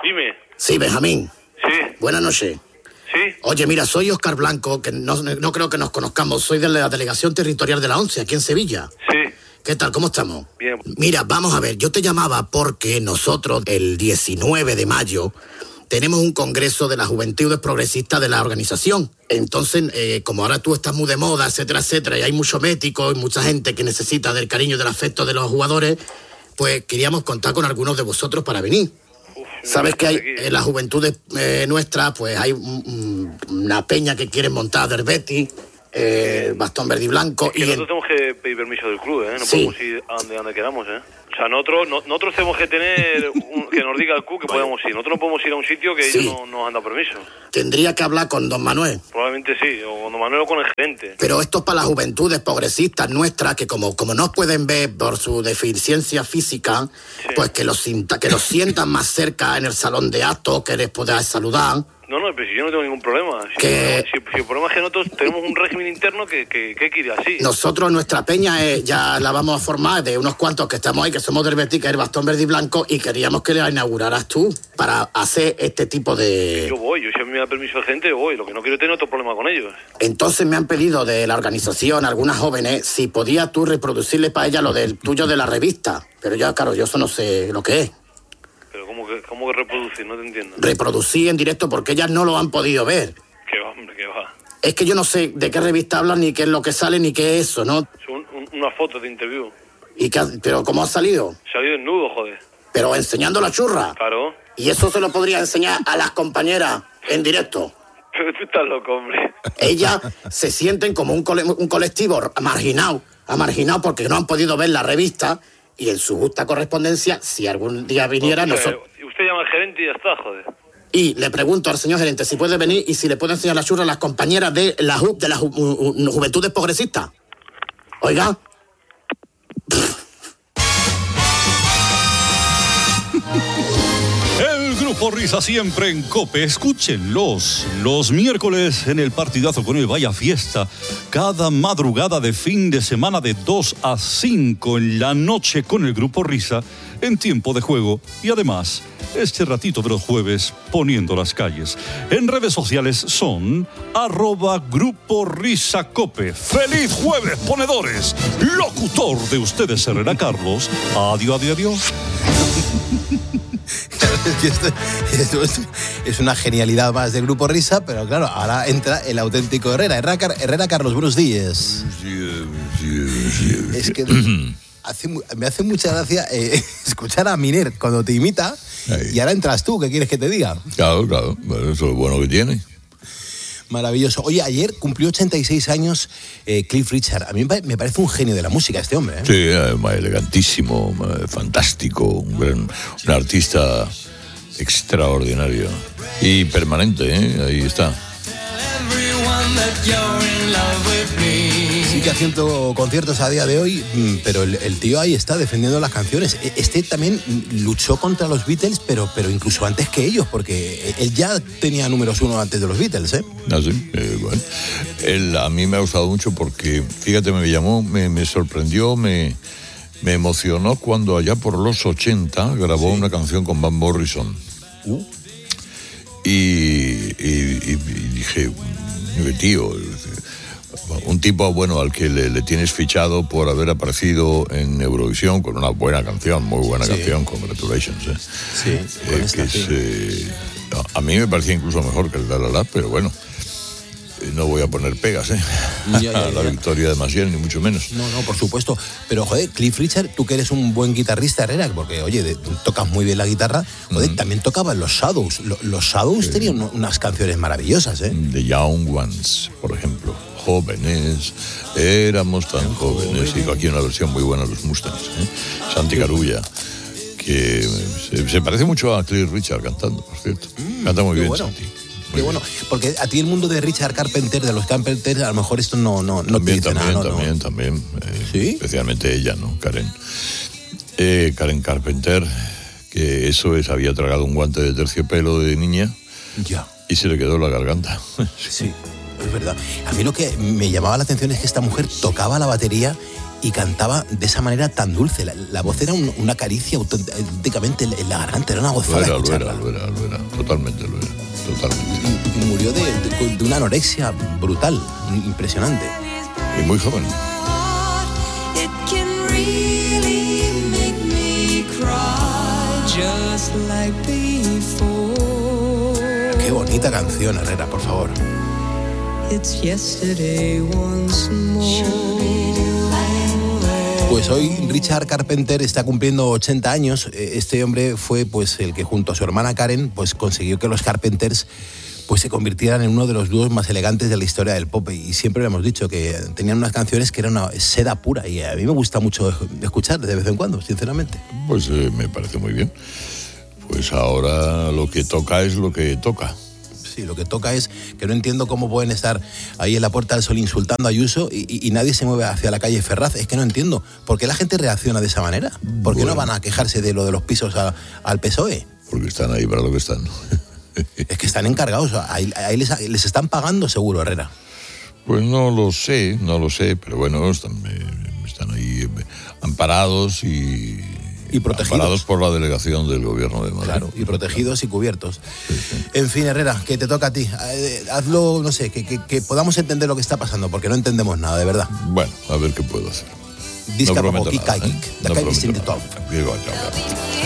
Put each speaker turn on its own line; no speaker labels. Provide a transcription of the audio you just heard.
Dime.
Sí, Benjamín.
Sí.
Buenas noches.
Sí.
Oye, mira, soy Óscar Blanco, que no creo que nos conozcamos. Soy de la Delegación Territorial de la ONCE, aquí en Sevilla.
Sí.
¿Qué tal? ¿Cómo estamos?
Bien.
Mira, vamos a ver, yo te llamaba porque nosotros, el 19 de mayo, tenemos un congreso de las Juventudes Progresistas de la organización. Entonces, como ahora tú estás muy de moda, etcétera, etcétera, y hay mucho médico y mucha gente que necesita del cariño y del afecto de los jugadores, pues queríamos contar con algunos de vosotros para venir. Sabes que hay en las juventudes nuestras, pues hay una peña que quieren montar del Betis, bastón verde y blanco.
Es que nosotros tenemos que pedir permiso del club, ¿eh? No
Sí.
podemos ir a donde queramos, ¿eh? O sea, nosotros tenemos que tener que nos diga el club que podemos ir. Nosotros no podemos ir a un sitio que
Sí.
ellos no nos han dado permiso.
Tendría que hablar con don Manuel.
Probablemente sí, o con don Manuel o con el gerente.
Pero esto es para las juventudes progresistas nuestras, que como no pueden ver por su deficiencia física,
Sí.
pues que los sientan más cerca en el salón de actos, que les puedas saludar.
No, pero si yo no tengo ningún problema. Si el problema es que nosotros tenemos un régimen interno que quiere así.
Nosotros, nuestra peña, ya la vamos a formar de unos cuantos que estamos ahí, que somos del Betis, que es el bastón verde y blanco, y queríamos que la inauguraras tú para hacer este tipo de...
Yo si a mí me da permiso el gerente, yo voy. Lo que no quiero es tener otro problema con ellos.
Entonces me han pedido de la organización, algunas jóvenes, si podías tú reproducirle para ella lo del tuyo de la revista. Pero ya, claro, yo eso no sé lo que es.
Pero ¿cómo que reproducir? No te entiendo.
Reproducir en directo porque ellas no lo han podido ver.
Que va, hombre, que va.
Es que yo no sé de qué revista hablan, ni qué es lo que sale, ni qué es eso, ¿no?
Son unas fotos de interview.
Pero ¿cómo ha salido?
Salió desnudo, joder.
Pero enseñando la churra.
Claro.
Y eso se lo podría enseñar a las compañeras en directo.
Pero tú estás loco, hombre.
Ellas se sienten como un colectivo marginado porque no han podido ver la revista, y en su justa correspondencia, si algún día viniera...
Usted llama al gerente y ya está, joder.
Y le pregunto al señor gerente si puede venir y si le puede enseñar la churra a las compañeras de la Juventudes Progresistas. Oiga.
El Grupo Risa siempre en COPE. Escúchenlos los miércoles en el partidazo con el Vaya Fiesta. Cada madrugada de fin de semana de 2 a 5 en la noche con el Grupo Risa en tiempo de juego. Y además, este ratito de los jueves poniendo las calles. En redes sociales son @Grupo Risa COPE. ¡Feliz jueves, ponedores! Locutor de ustedes, Herrera Carlos. Adiós.
Esto es una genialidad más del Grupo Risa, pero claro, ahora entra el auténtico Herrera. Herrera Carlos, buenos días. Es que me hace mucha gracia escuchar a Miner cuando te imita.
Ahí.
Y ahora entras tú, ¿qué quieres que te diga?
Claro, bueno, eso es lo bueno que tiene.
Maravilloso. Oye, ayer cumplió 86 años Cliff Richard. A mí me parece un genio de la música este hombre, ¿eh?
Sí, elegantísimo, fantástico, un artista extraordinario y permanente, ¿eh? Ahí está.
Sigue haciendo conciertos a día de hoy, pero el tío ahí está defendiendo las canciones. Este también luchó contra los Beatles, pero incluso antes que ellos, porque él ya tenía números 1 antes de los Beatles, ¿eh?
Ah, sí, bueno. A mí me ha gustado mucho porque, fíjate, me llamó, me sorprendió, me emocionó cuando allá por los 80 grabó una canción con Van Morrison. Y dije, tío, un tipo bueno al que le tienes fichado por haber aparecido en Eurovisión con una buena canción, muy buena canción, Congratulations. A mí me parecía incluso mejor que el La La La, pero bueno, no voy a poner pegas a la victoria de Maciel, ni mucho menos.
No, por supuesto. Pero, joder, Cliff Richard, tú que eres un buen guitarrista, Herrera, porque, oye, tocas muy bien la guitarra, joder, también tocaban los Shadows. Los Shadows tenían unas canciones maravillosas, ¿eh?
The Young Ones, por ejemplo. Jóvenes, éramos tan jóvenes. Y aquí una versión muy buena de los Mustangs, Santi Carulla, que se parece mucho a Cliff Richard cantando, por cierto. Canta muy bien,
bueno.
Santi.
Qué bueno, porque a ti el mundo de Richard Carpenter, de los Carpenter, a lo mejor esto no te dice nada, ¿no?
También.
¿Sí?
Especialmente ella, ¿no? Karen Carpenter, que eso es, había tragado un guante de terciopelo de niña.
Ya.
Y se le quedó la garganta.
Sí, es verdad. A mí lo que me llamaba la atención es que esta mujer tocaba la batería y cantaba de esa manera tan dulce. La voz era una caricia auténticamente en la garganta, era una gozada escucharla.
Lo era, totalmente lo era, totalmente.
Y murió de una anorexia brutal, impresionante.
Y muy joven.
Qué bonita canción, Herrera, por favor. Pues hoy Richard Carpenter está cumpliendo 80 años. Este hombre fue pues el que junto a su hermana Karen pues consiguió que los Carpenters pues se convirtieran en uno de los dúos más elegantes de la historia del pop, y siempre hemos dicho que tenían unas canciones que eran una seda pura, y a mí me gusta mucho escuchar de vez en cuando, sinceramente.
Pues me parece muy bien. Pues ahora lo que toca es lo que toca.
Sí, lo que toca es que no entiendo cómo pueden estar ahí en la Puerta del Sol insultando a Ayuso y nadie se mueve hacia la calle Ferraz. Es que no entiendo. ¿Por qué la gente reacciona de esa manera? ¿Por qué no van a quejarse de lo de los pisos al PSOE?
Porque están ahí para lo que están.
Es que están encargados. Ahí les están pagando seguro, Herrera.
Pues no lo sé, pero bueno, están ahí amparados y protegidos. Amparados por la delegación del Gobierno de Madrid.
Claro, y protegidos y cubiertos.
Sí.
En fin, Herrera, que te toca a ti. Hazlo, no sé, que podamos entender lo que está pasando, porque no entendemos nada, de verdad.
Bueno, a ver qué puedo hacer.
Disca
no
como
prometo nada,
Kika Geek.
No prometo
Distinct
nada.
Top.
Digo, chao.